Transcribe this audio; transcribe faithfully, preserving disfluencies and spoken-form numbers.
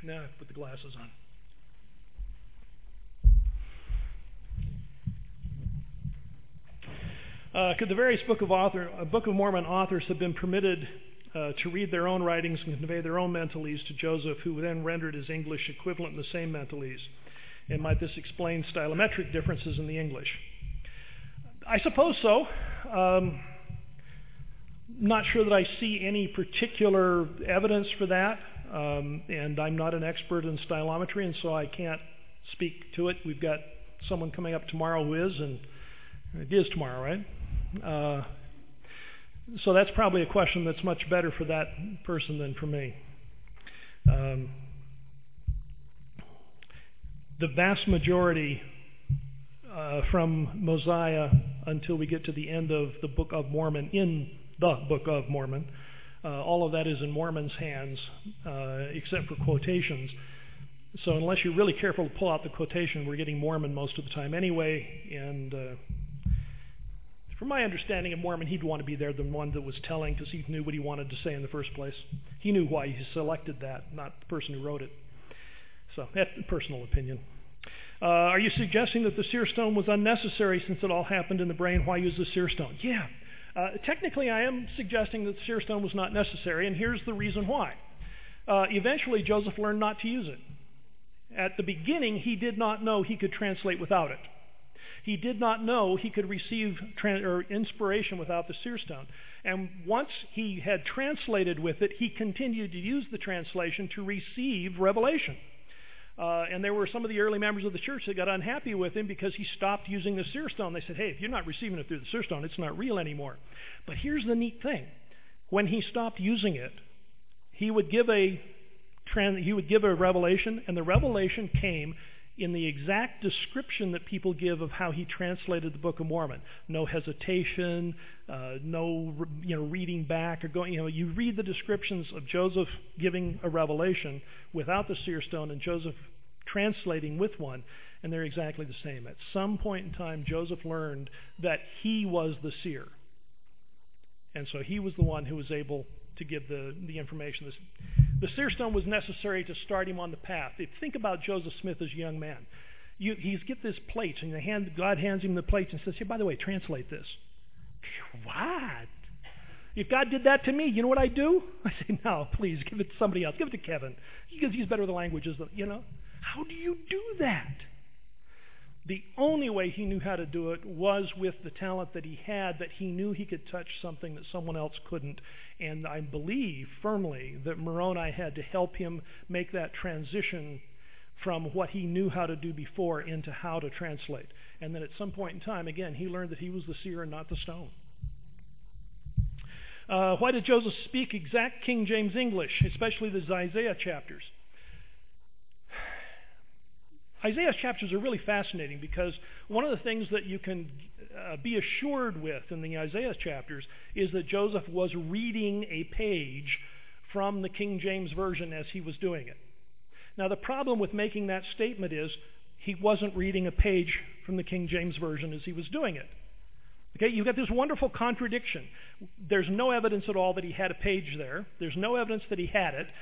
Now I have to put the glasses on. Uh, could the various Book of, author, uh, Book of Mormon authors have been permitted uh, to read their own writings and convey their own mentalese to Joseph, who then rendered his English equivalent in the same mentalese? And might this explain stylometric differences in the English? I suppose so. Um, not sure that I see any particular evidence for that, um, and I'm not an expert in stylometry, and so I can't speak to it. We've got someone coming up tomorrow who is, and it is tomorrow, right? Uh, so that's probably a question that's much better for that person than for me. Um, the vast majority uh, from Mosiah until we get to the end of the Book of Mormon, in the Book of Mormon, uh, all of that is in Mormon's hands, uh, except for quotations. So unless you're really careful to pull out the quotation, we're getting Mormon most of the time anyway, and uh, from my understanding of Mormon, he'd want to be there the one that was telling, because he knew what he wanted to say in the first place. He knew why he selected that, not the person who wrote it. So that's a personal opinion. Uh, are you suggesting that the seer stone was unnecessary since it all happened in the brain? Why use the seer stone? Yeah. Uh, technically, I am suggesting that the seer stone was not necessary, and here's the reason why. Uh, eventually, Joseph learned not to use it. At the beginning, he did not know he could translate without it. He did not know he could receive tra- or inspiration without the seer stone. And once he had translated with it, he continued to use the translation to receive revelation. Uh, and there were some of the early members of the church that got unhappy with him because he stopped using the seer stone. They said, hey, if you're not receiving it through the seer stone, it's not real anymore. But here's the neat thing. When he stopped using it, he would give a trans- he would give a revelation, and the revelation came in the exact description that people give of how he translated the Book of Mormon. No hesitation, uh, no you know reading back or going. You know, you read the descriptions of Joseph giving a revelation without the seer stone and Joseph translating with one, and they're exactly the same. At some point in time, Joseph learned that he was the seer, and so he was the one who was able to give the, the information. The seer stone was necessary to start him on the path. If, think about Joseph Smith as a young man. You, he's get this plate, and the hand, God hands him the plate and says, hey, by the way, translate this. What? If God did that to me, you know what I'd do? I say, no, please, give it to somebody else. Give it to Kevin. Because he's better with the languages, than, you know. How do you do that? The only way he knew how to do it was with the talent that he had, that he knew he could touch something that someone else couldn't. And I believe firmly that Moroni had to help him make that transition from what he knew how to do before into how to translate. And then at some point in time, again, he learned that he was the seer and not the stone. Uh, why did Joseph speak exact King James English, especially the Isaiah chapters? Isaiah's chapters are really fascinating because one of the things that you can uh, be assured with in the Isaiah chapters is that Joseph was reading a page from the King James Version as he was doing it. Now, the problem with making that statement is he wasn't reading a page from the King James Version as he was doing it. Okay, you've got this wonderful contradiction. There's no evidence at all that he had a page there. There's no evidence that he had it.